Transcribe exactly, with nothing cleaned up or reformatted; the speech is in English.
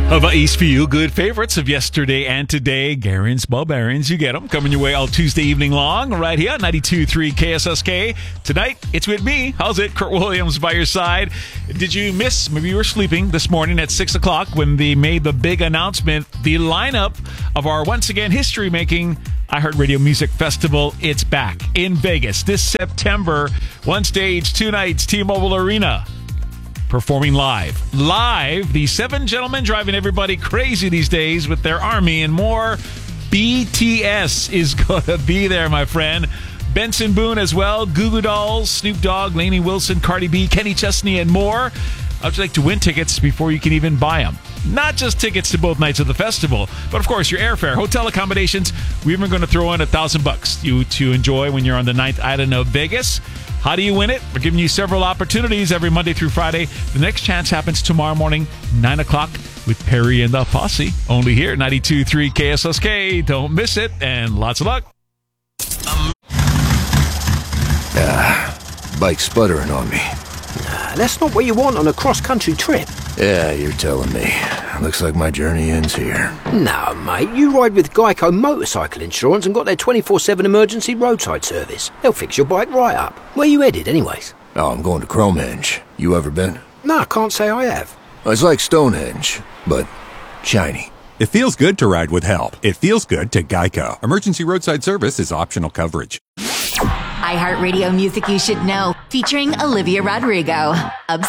Hawaii's feel-good favorites of yesterday and today. Garen's Bob Aarons, you get them. Coming your way all Tuesday evening long, right here, ninety-two point three K S S K. Tonight, it's with me. How's it? Kurt Williams by your side. Did you miss, maybe you were sleeping this morning at six o'clock when they made the big announcement, the lineup of our, once again, history-making iHeartRadio Music Festival. It's back in Vegas this September. One stage, two nights, T-Mobile Arena. Performing live. Live, the seven gentlemen driving everybody crazy these days with their army and more. B T S is going to be there, my friend. Benson Boone as well. Goo Goo Dolls, Snoop Dogg, Lainey Wilson, Cardi B, Kenny Chesney, and more. How'd you like to win tickets before you can even buy them? Not just tickets to both nights of the festival, but of course your airfare, hotel accommodations. We're even going to throw in a thousand bucks you to enjoy when you're on the ninth island of Vegas. How do you win it? We're giving you several opportunities every Monday through Friday. The next chance happens tomorrow morning, nine o'clock, with Perry and the Posse. Only here, ninety-two point three K S S K. Don't miss it, and lots of luck. Ah, bike's sputtering on me. Nah, that's not what you want on a cross-country trip. Yeah, you're telling me. Looks like my journey ends here. No, mate, you ride with Geico Motorcycle Insurance and got their twenty-four seven emergency roadside service. They'll fix your bike right up. Where you headed, anyways? Oh, I'm going to Cromehenge. You ever been? No, I can't say I have. It's like Stonehenge, but shiny. It feels good to ride with help. It feels good to Geico. Emergency roadside service is optional coverage. iHeartRadio Music You Should Know, featuring Olivia Rodrigo.